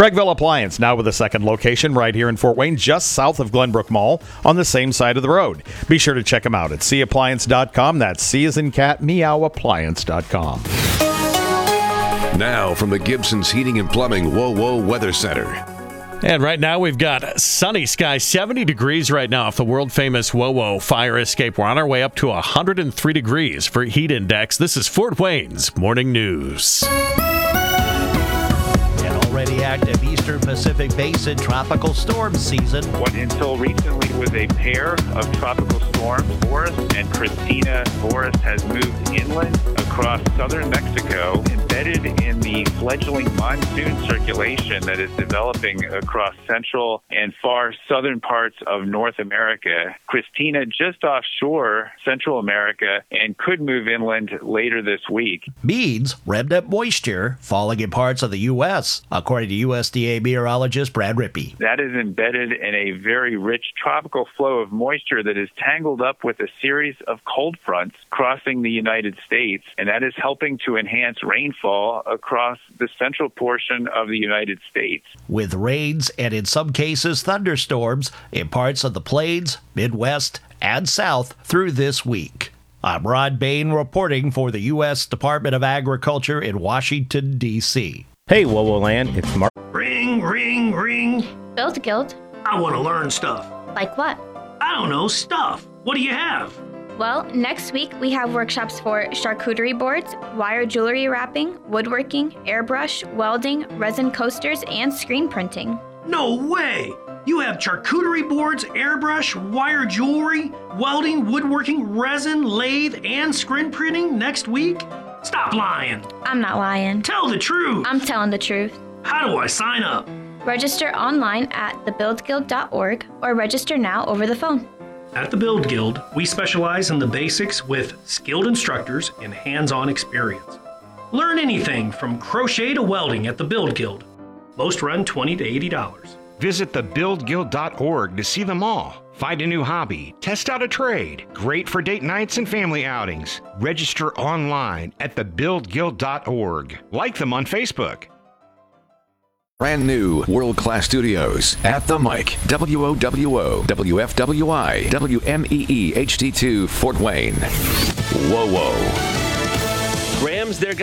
Craigville Appliance, now with a second location right here in Fort Wayne, just south of Glenbrook Mall, on the same side of the road. Be sure to check them out at cappliance.com. That's C as in cat, meowappliance.com. Now from the Gibson's Heating and Plumbing WOWO Weather Center. And right now we've got sunny skies, 70 degrees right now off the world-famous WOWO fire escape. We're on our way up to 103 degrees for heat index. This is Fort Wayne's Morning News. Already active Eastern Pacific Basin tropical storm season. What until recently was a pair of tropical storms, Boris and Christina. Boris has moved inland across southern Mexico, embedded in the fledgling monsoon circulation that is developing across central and far southern parts of North America. Christina just offshore Central America and could move inland later this week. Means remnant moisture falling in parts of the U.S., according to USDA meteorologist Brad Rippey. That is embedded in a very rich tropical flow of moisture that is tangled up with a series of cold fronts crossing the United States, and that is helping to enhance rainfall across the central portion of the United States. With rains and in some cases thunderstorms in parts of the Plains, Midwest, and South through this week. I'm Rod Bain reporting for the U.S. Department of Agriculture in Washington, D.C. Hey, WOWO Land, it's Mark. Ring, ring, ring. Build Guild. I want to learn stuff. Like what? I don't know, stuff. What do you have? Well, next week we have workshops for charcuterie boards, wire jewelry wrapping, woodworking, airbrush, welding, resin coasters, and screen printing. No way! You have charcuterie boards, airbrush, wire jewelry, welding, woodworking, resin, lathe, and screen printing next week? Stop lying. I'm not lying. Tell the truth. I'm telling the truth. How do I sign up? Register online at thebuildguild.org or register now over the phone. At the Build Guild, we specialize in the basics with skilled instructors and hands-on experience. Learn anything from crochet to welding at the Build Guild. Most run $20 to $80. Visit thebuildguild.org to see them all. Find a new hobby, test out a trade. Great for date nights and family outings. Register online at thebuildguild.org. Like them on Facebook. Brand new world-class studios at the mic. WOWO, WFWI, WMEE HD2 Fort Wayne. WOWO. Grams, their